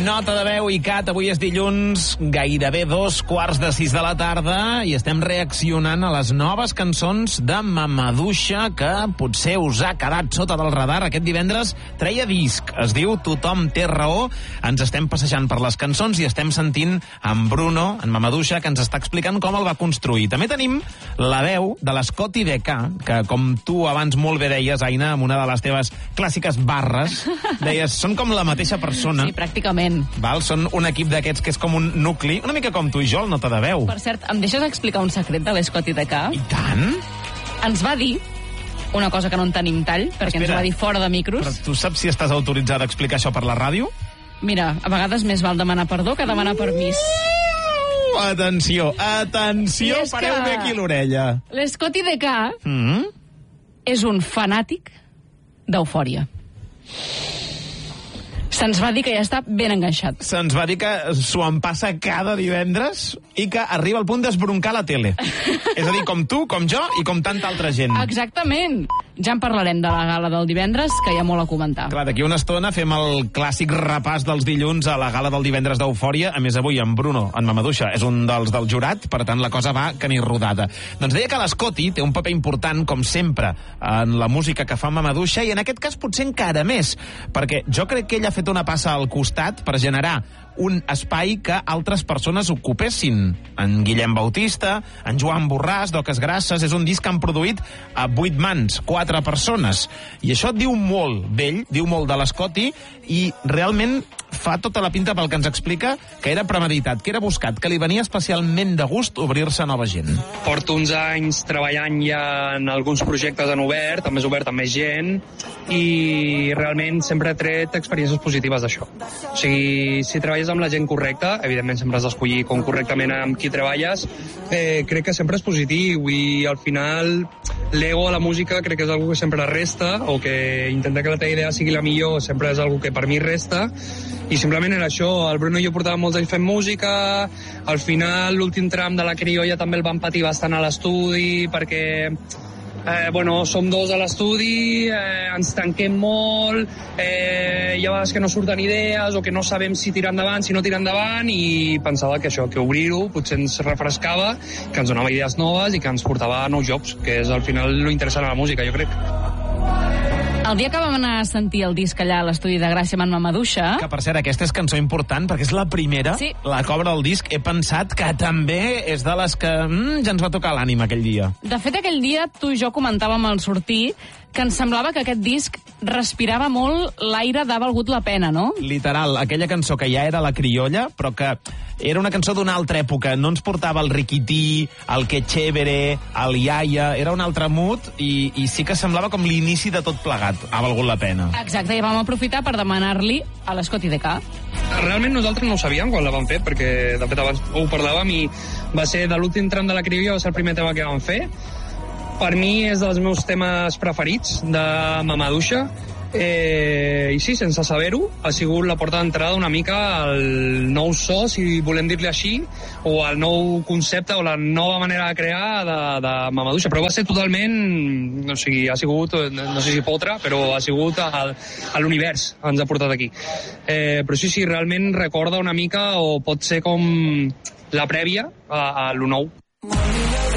Nota de veu i Cat, avui és dilluns, gairebé 2:15 de la tarda i estem reaccionant a les noves cançons de Mamaduixa que potser us ha quedat sota del radar. Aquest divendres treia disc, es diu Tothom té raó. Ens estem passejant per les cançons i estem sentint en Bruno, en Mamaduixa, que ens està explicant com el va construir. També tenim la veu de l'Scotty DK, que com tu abans molt bé deies, Aina, amb una de les teves clàssiques barres, deies, són com la mateixa persona. Sí, pràcticament. Val? Són un equip d'aquests que és com un nucli, una mica com tu i jo, el Nota de veu. Per cert, em deixes explicar un secret de l'Scotty DK? I tant! Ens va dir una cosa que no en tenim tall, perquè ens va dir fora de micros. Però tu saps si estàs autoritzada a explicar això per la ràdio? Mira, a vegades més val demanar perdó que demanar permís. Atenció, pareu bé aquí l'orella. L'Scotty DK és un fanàtic d'Eufòria. Se'ns va dir que ja està ben enganxat. Se'ns va dir que s'ho en passa cada divendres i que arriba al punt d'esbroncar la tele. És a dir, com tu, com jo i com tanta altra gent. Exactament. Ja en parlarem de la gala del divendres, que hi ha molt a comentar. Clar, d'aquí una estona fem el clàssic repàs dels dilluns a la gala del divendres d'Eufòria. A més, avui en Bruno, en Mamaduixa, és un dels del jurat, per tant la cosa va que ni rodada. Doncs deia que l'Scotty té un paper important, com sempre, en la música que fa Mamaduixa, i en aquest cas potser encara més, perquè jo crec que ell ha fet una passa al costat per generar un espai que altres persones ocupessin. En Guillem Bautista, en Joan Borràs, d'Oques Grasses, és un disc que han produït a 8 mans, 4 persones. I això diu molt d'ell, diu molt de l'Scotty, i realment fa tota la pinta pel que ens explica que era premeditat, que era buscat, que li venia especialment de gust obrir-se a nova gent. Porto uns anys treballant ja en alguns projectes en obert amb més gent, i realment sempre he tret experiències positives d'això. O sigui, si treballes amb la gent correcta, evidentment sempre has d'escollir com correctament amb qui treballes, crec que sempre és positiu, i al final l'ego a la música crec que és algo que sempre resta, o que intentar que la teva idea sigui la millor sempre és algo que per mi resta, i simplement era això. El Bruno i jo portàvem molts anys fent música, al final l'últim tram de la criolla també el vam patir bastant a l'estudi, perquè som dos a l'estudi, ens tanquem molt, hi ha vegades que no surten idees o que no sabem si tirar endavant, si no tirar endavant, i pensava que això, que obrir-ho potser ens refrescava, que ens donava idees noves i que ens portava nous jocs, que és al final lo interessant a la música, jo crec. El dia que vam anar a sentir el disc allà a l'estudi de Gràcia amb en Mamaduixa... Que, per cert, aquesta és cançó important, perquè és la primera, sí, la que obre el disc. He pensat que també és de les que ja ens va tocar l'ànima aquell dia. De fet, aquell dia tu i jo comentàvem al sortir que ens semblava que aquest disc respirava molt l'aire d'ha valgut la pena, no? Literal, aquella cançó que ja era la criolla, però que era una cançó d'una altra època. No ens portava el riquití, el que chévere, el iaia... Era un altre mood i sí que semblava com l'inici de tot plegat. Ha valgut la pena. Exacte, i vam aprofitar per demanar-li a l'Scotty DK. Realment nosaltres no ho sabíem quan la vam fer, perquè de fet abans ho parlàvem, i va ser de l'últim tram de la criolla, va ser el primer tema que vam fer. Per mi és dels meus temes preferits de Mamaduixa, i sí, sense saber-ho, ha sigut la porta d'entrada una mica al nou so, si volem dir-li així, o al nou concepte o la nova manera de crear de Mamaduixa, però va ser totalment, o sigui, ha sigut, no sé si fotre, però ha sigut a l'univers, ens ha portat aquí. Però sí, realment recorda una mica, o pot ser com la prèvia a lo nou.